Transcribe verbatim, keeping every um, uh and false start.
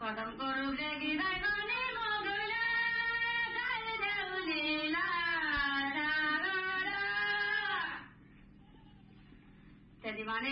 কদম করুলে গিরাই গনি মগলে গায় দেউলিলা তে দিবানে